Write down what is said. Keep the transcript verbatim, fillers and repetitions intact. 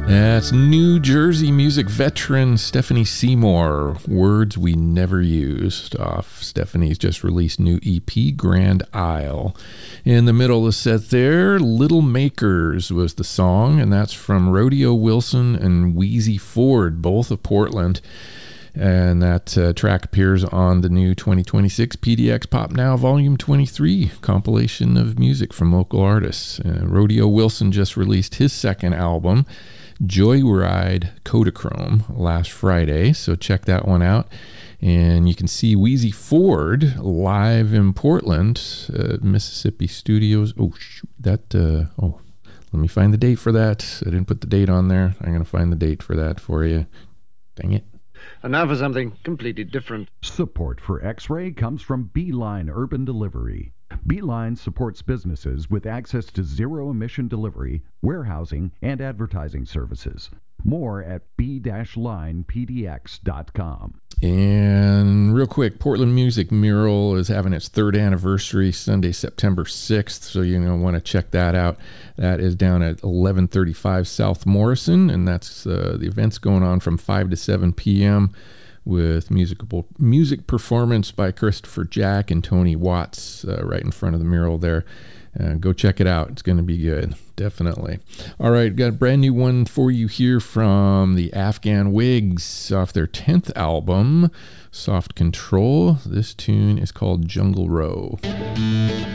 That's New Jersey music veteran Stephanie Seymour, Words We Never Used, off Stephanie's just released new E P, Grand Isle. In the middle of the set there, Little Makers was the song, and that's from Rodeo Wilson and Wheezy Ford, both of Portland. And that uh, track appears on the new twenty twenty-six P D X Pop Now Volume twenty-three compilation of music from local artists. Uh, Rodeo Wilson just released his second album, Joyride Kodachrome, last Friday, so check that one out. And you can see Wheezy Ford live in Portland, uh, Mississippi Studios. Oh, shoot, that, uh, oh, let me find the date for that. I didn't put the date on there. I'm going to find the date for that for you. Dang it. And now for something completely different. Support for X-Ray comes from Beeline Urban Delivery. Beeline supports businesses with access to zero-emission delivery, warehousing, and advertising services. More at b dash line p d x dot com. And real quick, Portland Music Mural is having its third anniversary Sunday, September sixth, so you're going to want to check that out. That is down at eleven thirty-five South Morrison, and that's uh, the event's going on from five to seven p.m. with musical music performance by Christopher Jack and Tony Watts uh, right in front of the mural there. Uh, go check it out. It's going to be good. Definitely. All right. Got a brand new one for you here from the Afghan Wigs off their tenth album, Soft Control. This tune is called Jungle Row.